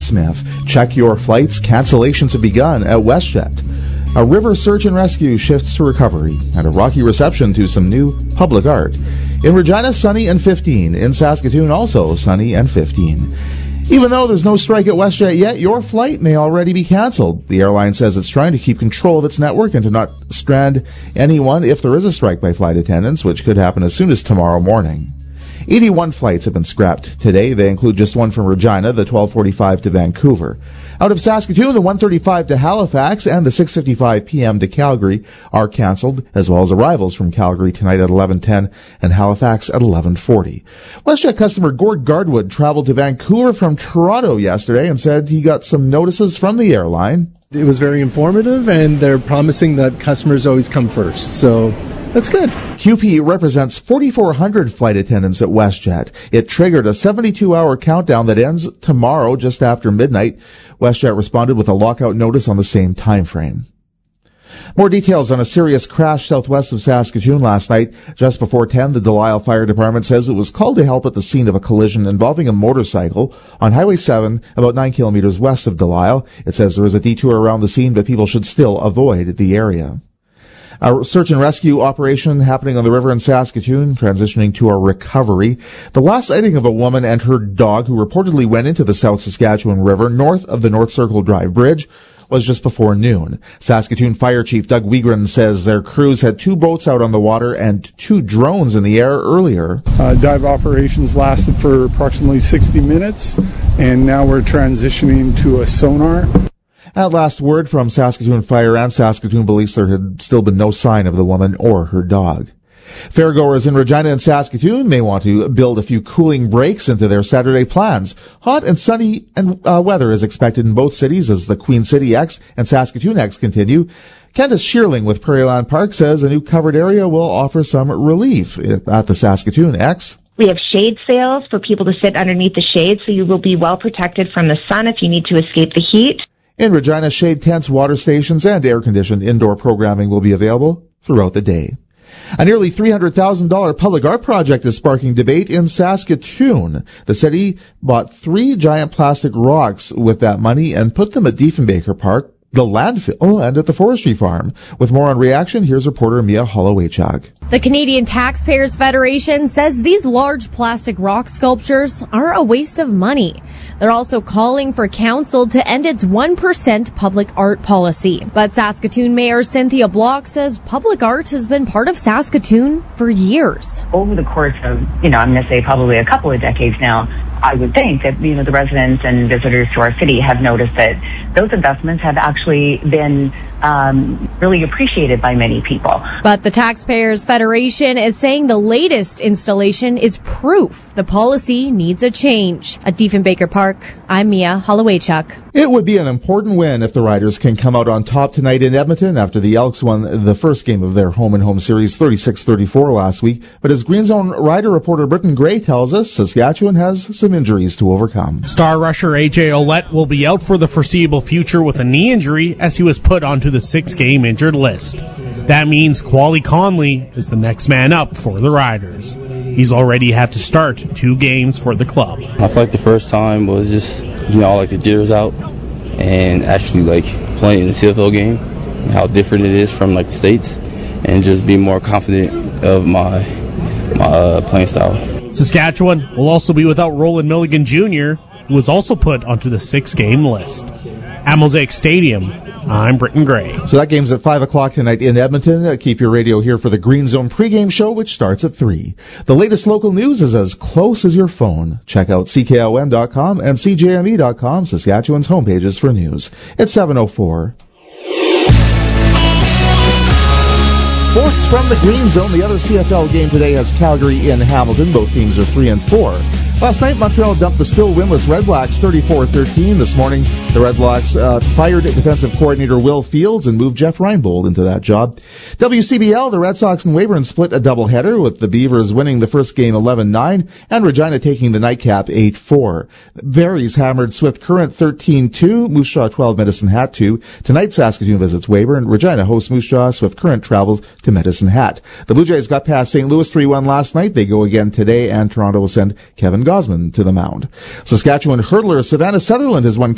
Smith. Check your flights. Cancellations have begun at WestJet. A river search and rescue shifts to recovery, and a rocky reception to some new public art. In Regina, sunny and 15. In Saskatoon, also sunny and 15. Even though there's no strike at WestJet yet, your flight may already be canceled. The airline says it's trying to keep control of its network and to not strand anyone if there is a strike by flight attendants, which could happen as soon as tomorrow morning. 81 flights have been scrapped today. They include just one from Regina, the 12:45 to Vancouver. Out of Saskatoon, the 1:35 to Halifax and the 6:55 p.m. to Calgary are canceled, as well as arrivals from Calgary tonight at 11:10 and Halifax at 11:40. WestJet customer Gord Gardwood traveled to Vancouver from Toronto yesterday and said he got some notices from the airline. It was very informative, and they're promising that customers always come first, so that's good. QP represents 4,400 flight attendants at WestJet. It triggered a 72-hour countdown that ends tomorrow just after midnight. WestJet responded with a lockout notice on the same time frame. More details on a serious crash southwest of Saskatoon last night. Just before 10, the Delisle Fire Department says it was called to help at the scene of a collision involving a motorcycle on Highway 7, about 9 kilometers west of Delisle. It says there is a detour around the scene, but people should still avoid the area. A search and rescue operation happening on the river in Saskatoon, transitioning to a recovery. The last sighting of a woman and her dog who reportedly went into the South Saskatchewan River north of the North Circle Drive Bridge was just before noon. Saskatoon Fire Chief Doug Wiegren says their crews had 2 boats out on the water and 2 drones in the air earlier. Dive operations lasted for approximately 60 minutes, and now we're transitioning to a sonar. At last word from Saskatoon Fire and Saskatoon Police, there had still been no sign of the woman or her dog. Fairgoers in Regina and Saskatoon may want to build a few cooling breaks into their Saturday plans. Hot and sunny weather is expected in both cities as the Queen City X and Saskatoon X continue. Candace Shearling with Prairieland Park says a new covered area will offer some relief at the Saskatoon X. We have shade sails for people to sit underneath the shade, so you will be well protected from the sun if you need to escape the heat. In Regina, shade tents, water stations, and air-conditioned indoor programming will be available throughout the day. A nearly $300,000 public art project is sparking debate in Saskatoon. The city bought 3 giant plastic rocks with that money and put them at Diefenbaker Park, the landfill, and at the forestry farm. With more on reaction, here's reporter Mia Holowaychuk. The Canadian Taxpayers Federation says these large plastic rock sculptures are a waste of money. They're also calling for council to end its 1% public art policy. But Saskatoon Mayor Cynthia Block says public art has been part of Saskatoon for years. Over the course of, I'm going to say probably a couple of decades now, I would think that, the residents and visitors to our city have noticed that those investments have actually been really appreciated by many people. But the Taxpayers Federation is saying the latest installation is proof the policy needs a change. At Diefenbaker Park, I'm Mia Holowaychuk. It would be an important win if the Riders can come out on top tonight in Edmonton after the Elks won the first game of their home-and-home series 36-34 last week. But as Green Zone Rider reporter Britton Gray tells us, Saskatchewan has some injuries to overcome. Star rusher A.J. Ouellette will be out for the foreseeable future with a knee injury as he was put onto the 6-game injured list. That means Quali Conley is the next man up for the Riders. He's already had to start 2 games for the club. I feel like the first time was just, the jitters out and actually playing in the CFL game and how different it is from the States and just be more confident of my playing style. Saskatchewan will also be without Roland Milligan Jr., who was also put onto the 6-game list. At Mosaic Stadium, I'm Britton Gray. So that game's at 5 o'clock tonight in Edmonton. Keep your radio here for the Green Zone pregame show, which starts at 3. The latest local news is as close as your phone. Check out CKOM.com and CJME.com, Saskatchewan's homepages for news. It's 7:04. Sports from the Green Zone. The other CFL game today has Calgary in Hamilton. Both teams are 3-4. Last night, Montreal dumped the still winless Red Blacks 34-13. This morning, the Red Blacks fired defensive coordinator Will Fields and moved Jeff Reinbold into that job. WCBL, the Red Sox and Weyburn split a doubleheader, with the Beavers winning the first game 11-9 and Regina taking the nightcap 8-4. Berries hammered Swift Current 13-2, Moose Jaw 12, Medicine Hat 2. Tonight, Saskatoon visits Weyburn. Regina hosts Moose Jaw. Swift Current travels to Medicine Hat. The Blue Jays got past St. Louis 3-1 last night. They go again today, and Toronto will send Kevin Gosman to the mound. Saskatchewan hurdler Savannah Sutherland has won